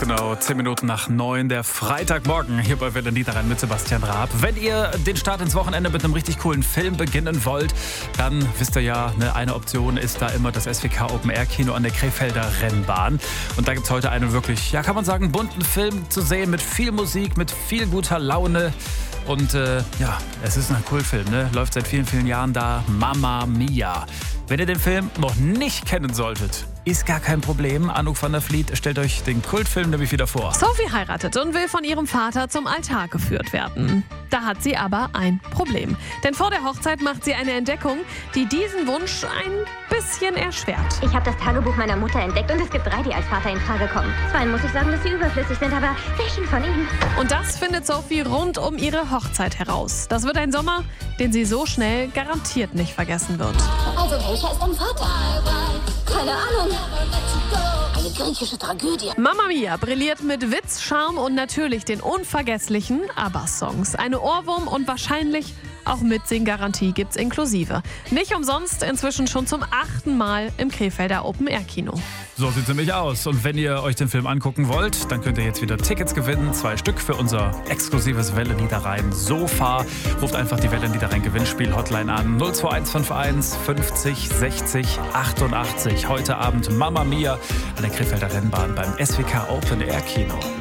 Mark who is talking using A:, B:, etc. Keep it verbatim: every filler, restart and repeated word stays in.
A: genau, zehn Minuten nach neun, der Freitagmorgen hier bei Welle Niederrhein mit Sebastian Raab. Wenn ihr den Start ins Wochenende mit einem richtig coolen Film beginnen wollt, dann wisst ihr ja, ne, eine Option ist da immer das S W K Open Air Kino an der Krefelder Rennbahn. Und da gibt es heute einen wirklich, ja kann man sagen, bunten Film zu sehen mit viel Musik, mit viel guter Laune. Und äh, ja, es ist ein Kultfilm, ne? Läuft seit vielen, vielen Jahren da. Mamma Mia. Wenn ihr den Film noch nicht kennen solltet, ist gar kein Problem. Anouk van der Vliet stellt euch den Kultfilm nämlich wieder vor.
B: Sophie heiratet und will von ihrem Vater zum Altar geführt werden. Da hat sie aber ein Problem. Denn vor der Hochzeit macht sie eine Entdeckung, die diesen Wunsch ein bisschen erschwert.
C: Ich habe das Tagebuch meiner Mutter entdeckt und es gibt drei, die als Vater in Frage kommen. Zweien muss ich sagen, dass sie überflüssig sind, aber welchen von ihnen?
B: Und das findet Sophie rund um ihre Hochzeit heraus. Das wird ein Sommer, den sie so schnell garantiert nicht vergessen wird.
D: Also welcher ist dein Vater? Keine Ahnung. Eine griechische Tragödie.
B: Mamma Mia brilliert mit Witz, Charme und natürlich den unvergesslichen ABBA-Songs. Eine Ohrwurm und wahrscheinlich auch Mitsing-Garantie gibt's inklusive. Nicht umsonst inzwischen schon zum achten Mal im Krefelder Open Air Kino.
A: So sieht's nämlich aus. Und wenn ihr euch den Film angucken wollt, dann könnt ihr jetzt wieder Tickets gewinnen. Zwei Stück für unser exklusives Welle Niederrhein Sofa. Ruft einfach die Welle Niederrhein Gewinnspiel Hotline an. null zwei eins fünf eins fünfzig sechzig achtundachtzig. Heute Abend Mamma Mia an der Krefelder Rennbahn beim S W K Open Air Kino.